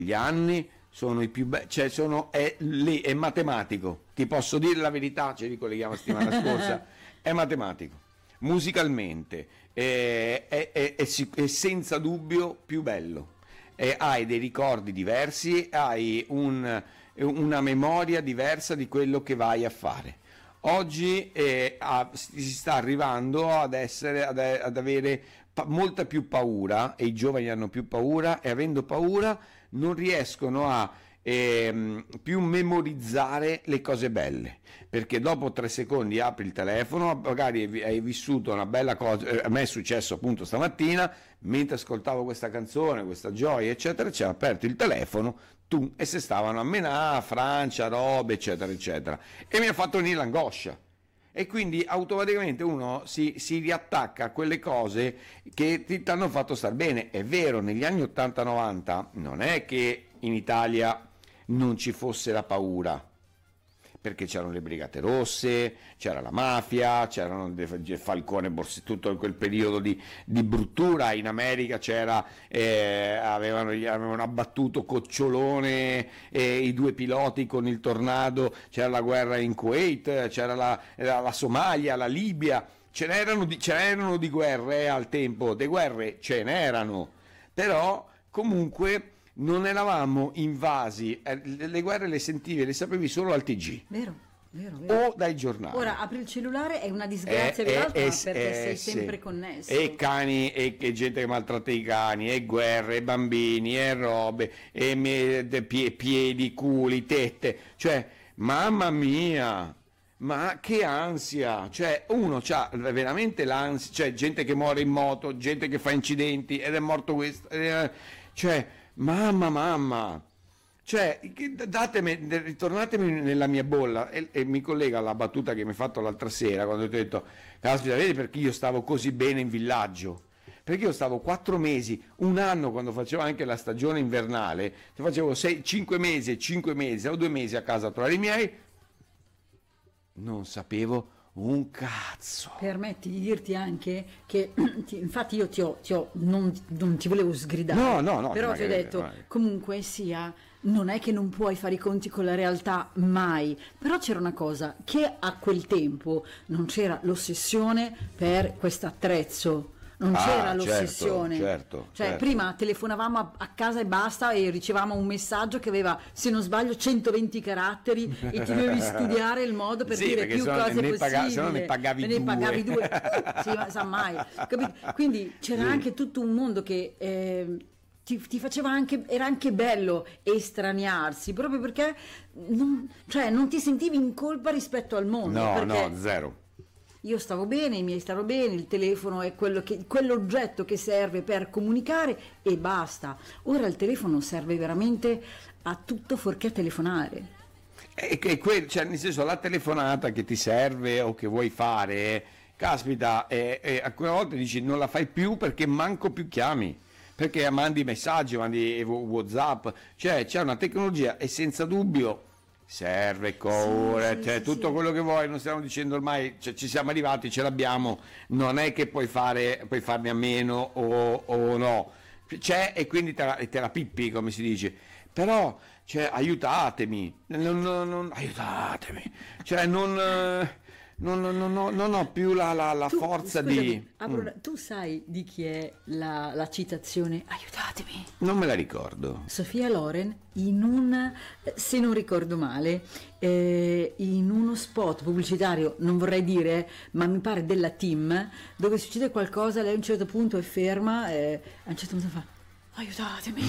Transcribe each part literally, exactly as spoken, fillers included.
gli anni sono i più belli, cioè sono, è lì, è matematico, ti posso dire la verità, ci ricolleghiamo a settimana scorsa, è matematico, musicalmente, è, è, è, è, è senza dubbio più bello, e hai dei ricordi diversi, hai un, una memoria diversa di quello che vai a fare. Oggi eh, a, si sta arrivando ad essere, ad, ad avere pa- molta più paura, e i giovani hanno più paura, e avendo paura non riescono a ehm, più memorizzare le cose belle, perché dopo tre secondi apri il telefono, magari hai, hai vissuto una bella cosa. Eh, a me è successo appunto stamattina, mentre ascoltavo questa canzone, questa gioia eccetera, c'era aperto il telefono tu, e se stavano a menà, Francia, robe eccetera eccetera, e mi ha fatto venire l'angoscia. E quindi automaticamente uno si, si riattacca a quelle cose che ti hanno fatto star bene. È vero, negli anni ottanta novanta non è che in Italia non ci fosse la paura, perché c'erano le Brigate Rosse, c'era la mafia, c'erano Falcone, Borsi, tutto quel periodo di, di bruttura. In America c'era, eh, avevano, avevano abbattuto Cocciolone e i due piloti con il tornado, c'era la guerra in Kuwait, c'era la, la, la Somalia, la Libia, ce n'erano di, ce n'erano di guerre al tempo, de guerre ce n'erano, però comunque non eravamo invasi, le guerre le sentivi, le sapevi solo al T G. Vero, vero, vero. O dai giornali. Ora apri il cellulare, è una disgrazia eh, dell'altra, eh, perché eh, sei sempre sì. connesso. E cani, e, e gente che maltratta i cani, e guerre, e bambini, e robe, e me, de, pie, piedi, culi, tette, cioè, mamma mia! Ma che ansia, cioè uno c'ha veramente l'ansia, cioè gente che muore in moto, gente che fa incidenti ed è morto questo, eh, cioè mamma mamma, cioè datemi, ritornatemi nella mia bolla. E, e mi collega alla battuta che mi hai fatto l'altra sera quando ti ho detto, caspita, vedi perché io stavo così bene in villaggio? Perché io stavo quattro mesi, un anno, quando facevo anche la stagione invernale, facevo sei, cinque mesi, cinque mesi o due mesi a casa a trovare i miei, non sapevo un cazzo. Permetti di dirti anche che infatti io ti ho, ti ho non, non ti volevo sgridare, no, no, no, però ti ho detto magari. Comunque sia, non è che non puoi fare i conti con la realtà mai, però c'era una cosa, che a quel tempo non c'era l'ossessione per questo attrezzo. Non ah, c'era l'ossessione, certo, certo, cioè certo. Prima telefonavamo a, a casa e basta, e ricevavamo un messaggio che aveva, se non sbaglio, centoventi caratteri e ti dovevi studiare il modo per sì, dire più cose possibili, paga, se no ne pagavi ne due, pagavi due. Sì, ma sa mai, capito? Quindi c'era sì. anche tutto un mondo che eh, ti, ti faceva anche, era anche bello estraniarsi, proprio perché non, cioè, non ti sentivi in colpa rispetto al mondo. No, perché no, zero. Io stavo bene, i miei stavano bene, il telefono è quello che, quell'oggetto che serve per comunicare e basta. Ora il telefono serve veramente a tutto fuorché a telefonare. E che quel, cioè, nel senso, la telefonata che ti serve o che vuoi fare, caspita, e, e a quella volta dici non la fai più perché manco più chiami, perché mandi messaggi, mandi WhatsApp, cioè c'è una tecnologia e senza dubbio serve, corre, sì, cioè sì, tutto sì. Quello che vuoi, non stiamo dicendo ormai, cioè, ci siamo arrivati, ce l'abbiamo, non è che puoi fare, puoi farne a meno o, o no, c'è e quindi te la, te la pippi, come si dice, però cioè, aiutatemi, non, non, non, aiutatemi, cioè non... Non, non, non, non ho più la, la, la tu, forza scusami, di... Apro, mm. Tu sai di chi è la, la citazione aiutatemi? Non me la ricordo. Sofia Loren, in un, se non ricordo male, eh, in uno spot pubblicitario, non vorrei dire, ma mi pare della Team, dove succede qualcosa, lei a un certo punto è ferma e a un certo punto fa aiutatemi.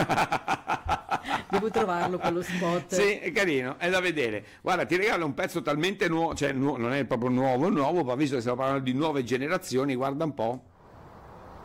Devo trovarlo quello spot. Sì, è carino, è da vedere. Guarda, ti regalo un pezzo talmente nuovo, cioè nu- non è proprio nuovo, nuovo, ma visto che stiamo parlando di nuove generazioni, guarda un po'.